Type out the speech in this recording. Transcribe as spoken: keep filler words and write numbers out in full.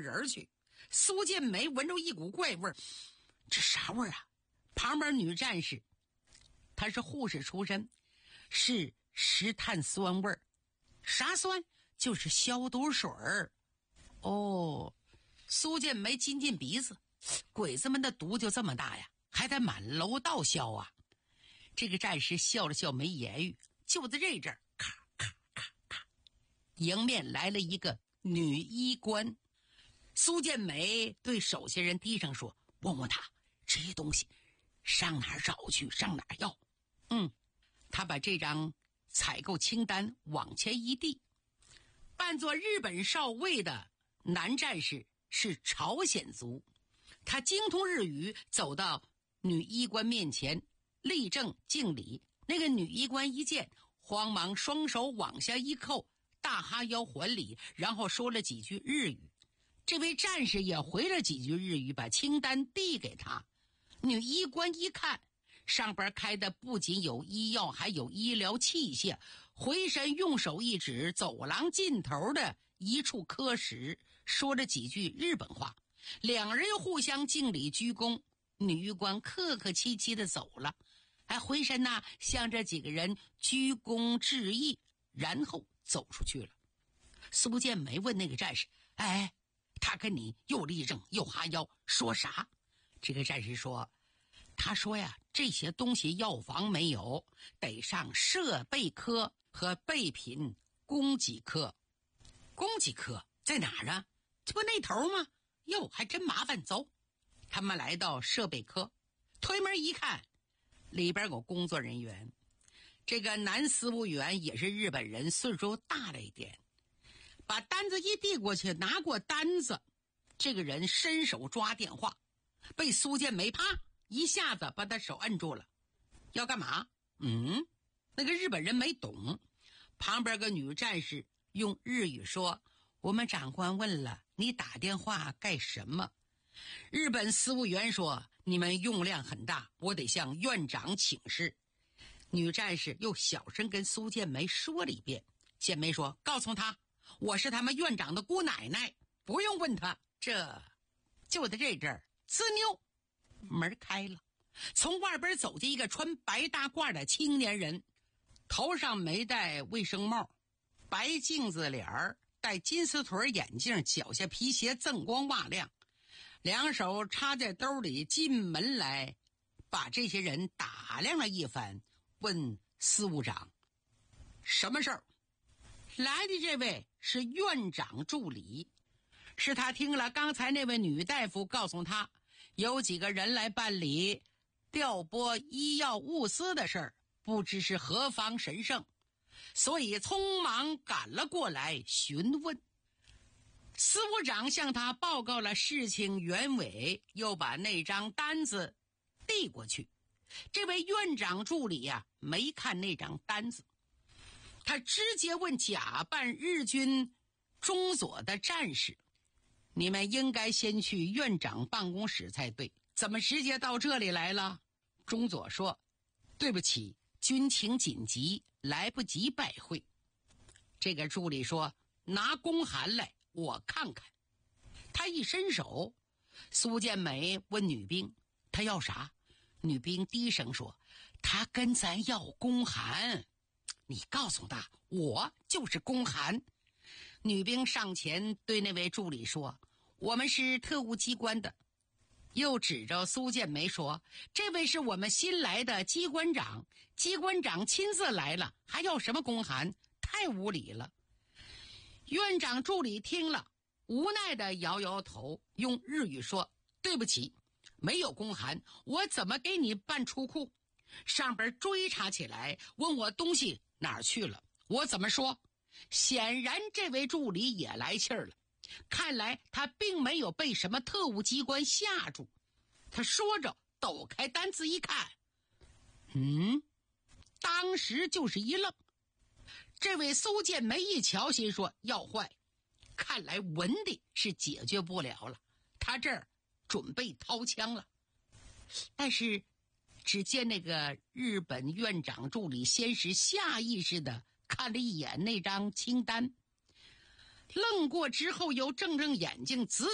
人去。苏建梅闻着一股怪味儿，这啥味儿啊？旁边女战士，她是护士出身，是石炭酸味儿。啥酸？就是消毒水儿。哦，苏建梅亲近鼻子，鬼子们的毒就这么大呀，还得满楼道消啊。这个战士笑了笑没言语。就在这阵儿，咔咔咔咔，迎面来了一个女医官。苏建梅对手下人低声说：“问问他这些东西上哪儿找去，上哪儿要？”嗯，他把这张采购清单往前一递。扮作日本少尉的男战士是朝鲜族，他精通日语，走到女医官面前立正敬礼。那个女医官一见，慌忙双手往下一扣，大哈腰还礼，然后说了几句日语。这位战士也回了几句日语，把清单递给他。女医官一看，上边开的不仅有医药，还有医疗器械，回身用手一指走廊尽头的一处科室，说了几句日本话。两人互相敬礼鞠躬，女医官客客气气的走了，还回身呐、啊、向这几个人鞠躬致意，然后走出去了。苏建梅问那个战士：“哎，他跟你又立正又哈腰，说啥？”这个战士说：“他说呀，这些东西药房没有，得上设备科和备品供给科。”供给科在哪儿啊？这不那头吗？哟，还真麻烦。走，他们来到设备科，推门一看，里边有工作人员。这个男司务员也是日本人，岁数大了一点，把单子一递过去，拿过单子，这个人伸手抓电话，被苏建梅啪一下子把他手摁住了。要干嘛？嗯，那个日本人没懂。旁边个女战士用日语说：“我们长官问了，你打电话干什么？”日本司务员说：“你们用量很大，我得向院长请示。”女战士又小声跟苏建梅说了一遍。建梅说：“告诉他，我是他们院长的姑奶奶，不用问他。”这就在这阵儿，呲溜，门开了，从外边走进一个穿白大褂的青年人，头上没戴卫生帽，白镜子脸儿，戴金丝腿眼镜，脚下皮鞋锃光瓦亮，两手插在兜里，进门来把这些人打量了一番，问司务长：“什么事儿？”来的这位是院长助理，是他听了刚才那位女大夫告诉他有几个人来办理调拨医药物资的事儿，不知是何方神圣，所以匆忙赶了过来询问。司务长向他报告了事情原委，又把那张单子递过去。这位院长助理呀、啊，没看那张单子，他直接问假扮日军中佐的战士：“你们应该先去院长办公室才对，怎么直接到这里来了？”中佐说：“对不起，军情紧急，来不及拜会。”这个助理说：“拿公函来，我看看。”他一伸手，苏建梅问女兵：“他要啥？”女兵低声说：“他跟咱要公函，你告诉他，我就是公函。”女兵上前对那位助理说：“我们是特务机关的。”又指着苏建梅说：“这位是我们新来的机关长，机关长亲自来了，还要什么公函？太无礼了。”院长助理听了，无奈地摇摇头，用日语说：“对不起，没有公函，我怎么给你办出库？上边追查起来，问我东西哪儿去了，我怎么说？”显然这位助理也来气儿了，看来他并没有被什么特务机关吓住。他说着抖开单子一看，嗯，当时就是一愣。这位苏建梅一瞧，心说要坏，看来文的是解决不了了，他这儿准备掏枪了。但是只见那个日本院长助理先是下意识的看了一眼那张清单，愣过之后又正正眼睛，仔